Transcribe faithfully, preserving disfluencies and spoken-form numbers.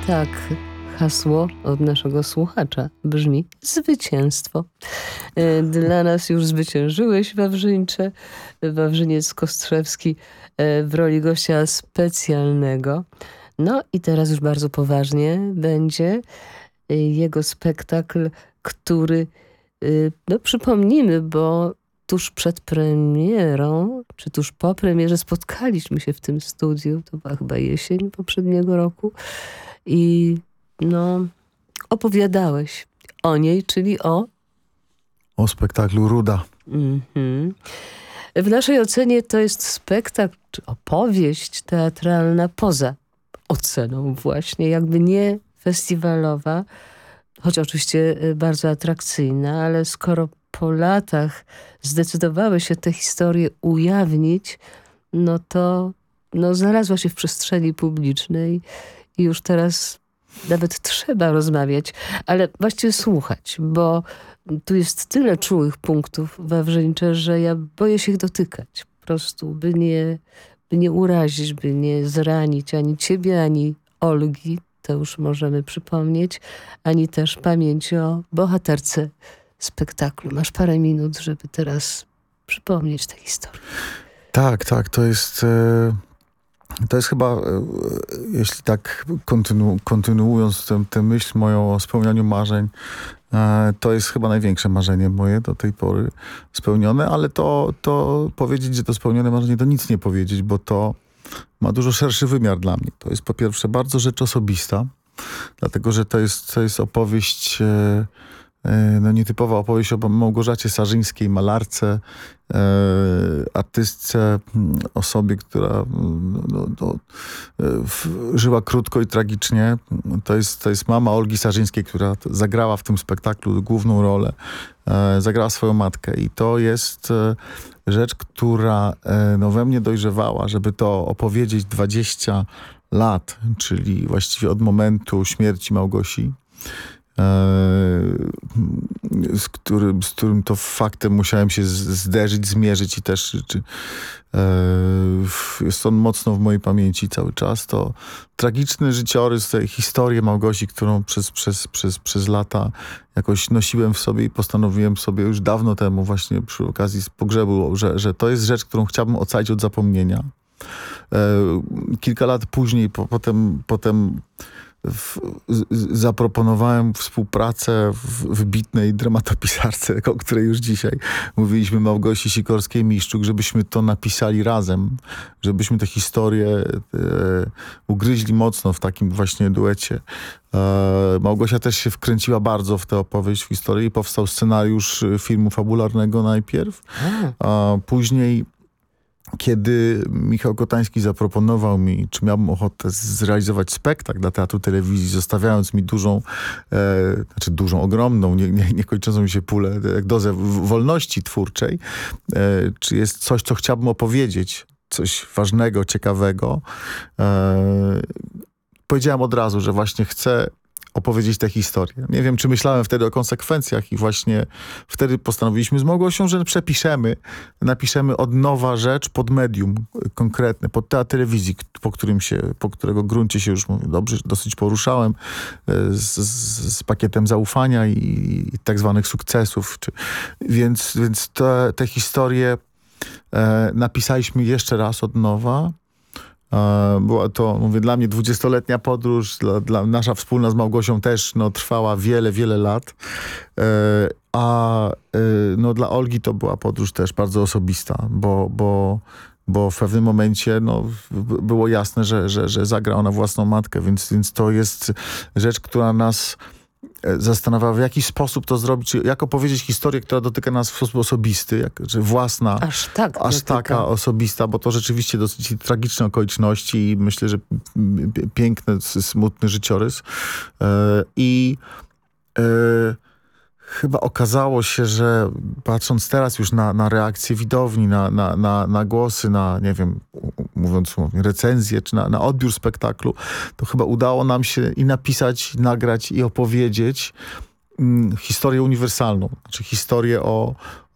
tak hasło od naszego słuchacza brzmi zwycięstwo. Dla nas już zwyciężyłeś, Wawrzyńcze. Wawrzyniec Kostrzewski w roli gościa specjalnego. No i teraz już bardzo poważnie będzie jego spektakl, który, no przypomnijmy, bo tuż przed premierą, czy tuż po premierze spotkaliśmy się w tym studiu, to była chyba jesień poprzedniego roku i no opowiadałeś o niej, czyli o... O spektaklu Ruda. Mm-hmm. W naszej ocenie to jest spektakl, czy opowieść teatralna poza oceną właśnie, jakby nie festiwalowa, choć oczywiście bardzo atrakcyjna, ale skoro po latach zdecydowały się tę historię ujawnić, no to no, znalazła się w przestrzeni publicznej i już teraz nawet trzeba rozmawiać, ale właściwie słuchać, bo tu jest tyle czułych punktów, Wawrzyńcze, że ja boję się ich dotykać. Po prostu, by nie, by nie urazić, by nie zranić ani ciebie, ani Olgi, to już możemy przypomnieć, ani też pamięć o bohaterce spektaklu. Masz parę minut, żeby teraz przypomnieć tę historię. Tak, tak, to jest... E... To jest chyba, jeśli tak kontynu, kontynuując tę, tę myśl moją o spełnianiu marzeń, to jest chyba największe marzenie moje do tej pory spełnione, ale to, to powiedzieć, że to spełnione marzenie, to nic nie powiedzieć, bo to ma dużo szerszy wymiar dla mnie. To jest po pierwsze bardzo rzecz osobista, dlatego że to jest, to jest opowieść... No, nietypowa opowieść o Małgorzacie Sarzyńskiej, malarce, e, artystce, osobie, która no, no, w, żyła krótko i tragicznie. To jest, to jest mama Olgi Sarzyńskiej, która zagrała w tym spektaklu główną rolę. E, zagrała swoją matkę i to jest e, rzecz, która e, no, we mnie dojrzewała, żeby to opowiedzieć dwadzieścia lat, czyli właściwie od momentu śmierci Małgosi. Z którym, z którym to faktem musiałem się zderzyć, zmierzyć i też czy, e, jest on mocno w mojej pamięci cały czas. To tragiczny życiorys, tej historii Małgosi, którą przez, przez, przez, przez lata jakoś nosiłem w sobie i postanowiłem sobie już dawno temu właśnie przy okazji pogrzebu, że, że to jest rzecz, którą chciałbym ocalić od zapomnienia. E, kilka lat później, po, potem, potem W, z, zaproponowałem współpracę w wybitnej dramatopisarce, o której już dzisiaj mówiliśmy, Małgosi Sikorskiej-Miszczuk, żebyśmy to napisali razem, żebyśmy tę historię e, ugryźli mocno w takim właśnie duecie. E, Małgosia też się wkręciła bardzo w tę opowieść, w historię i powstał scenariusz filmu fabularnego najpierw, a później kiedy Michał Kotański zaproponował mi, czy miałbym ochotę zrealizować spektakl dla Teatru Telewizji, zostawiając mi dużą, e, znaczy dużą, ogromną, nie, nie, nie kończącą mi się pulę, jak dozę wolności twórczej, e, czy jest coś, co chciałbym opowiedzieć, coś ważnego, ciekawego. E, powiedziałem od razu, że właśnie chcę opowiedzieć tę historię. Nie wiem, czy myślałem wtedy o konsekwencjach i właśnie wtedy postanowiliśmy z Małgosią, że przepiszemy, napiszemy od nowa rzecz pod medium konkretne, pod teatr telewizji, po którym się, po którego gruncie się już dobrze, dosyć poruszałem z, z, z pakietem zaufania i, i tak zwanych sukcesów. Czy, więc więc te, te historie e, napisaliśmy jeszcze raz od nowa. Była to, mówię, dla mnie dwudziestoletnia podróż, dla, dla nasza wspólna z Małgosią też no, trwała wiele, wiele lat. E, a e, no, dla Olgi to była podróż też bardzo osobista, bo, bo, bo w pewnym momencie no, było jasne, że, że, że zagra ona własną matkę, więc, więc to jest rzecz, która nas zastanawiała, w jaki sposób to zrobić, jak opowiedzieć historię, która dotyka nas w sposób osobisty, jak, czy własna, aż, tak aż taka osobista, bo to rzeczywiście dosyć tragiczne okoliczności i myślę, że piękny, smutny życiorys. I e, e, chyba okazało się, że patrząc teraz już na, na reakcję widowni, na, na, na, na głosy, na, nie wiem, mówiąc słownie, recenzję, czy na, na odbiór spektaklu, to chyba udało nam się i napisać, i nagrać, i opowiedzieć mm, historię uniwersalną. Znaczy historię o,